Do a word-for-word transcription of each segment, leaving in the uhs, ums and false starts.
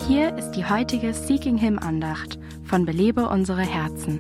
Hier ist die heutige Seeking Him Andacht von Belebe unsere Herzen.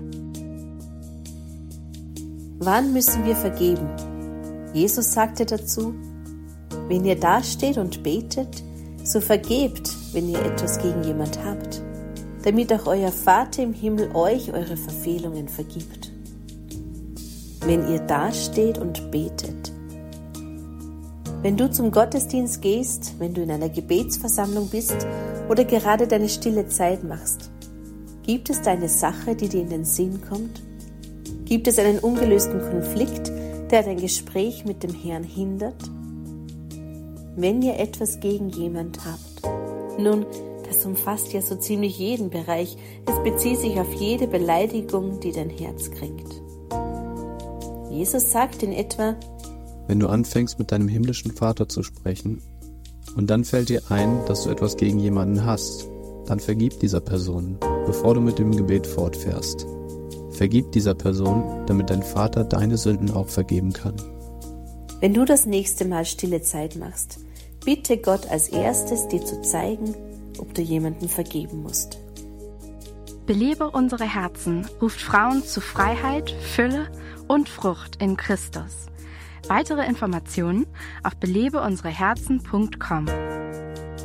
Wann müssen wir vergeben? Jesus sagte dazu: Wenn ihr dasteht und betet, so vergebt, wenn ihr etwas gegen jemand habt, damit auch euer Vater im Himmel euch eure Verfehlungen vergibt. Wenn ihr dasteht und betet. Wenn du zum Gottesdienst gehst, wenn du in einer Gebetsversammlung bist oder gerade deine stille Zeit machst, gibt es da eine Sache, die dir in den Sinn kommt? Gibt es einen ungelösten Konflikt, der dein Gespräch mit dem Herrn hindert? Wenn ihr etwas gegen jemand habt, nun, das umfasst ja so ziemlich jeden Bereich, es bezieht sich auf jede Beleidigung, die dein Herz kränkt. Jesus sagt in etwa: Wenn du anfängst, mit deinem himmlischen Vater zu sprechen und dann fällt dir ein, dass du etwas gegen jemanden hast, dann vergib dieser Person, bevor du mit dem Gebet fortfährst. Vergib dieser Person, damit dein Vater deine Sünden auch vergeben kann. Wenn du das nächste Mal stille Zeit machst, bitte Gott als erstes, dir zu zeigen, ob du jemanden vergeben musst. Belebe unsere Herzen ruft Frauen zu Freiheit, Fülle und Frucht in Christus. Weitere Informationen auf belebe unsere herzen punkt com.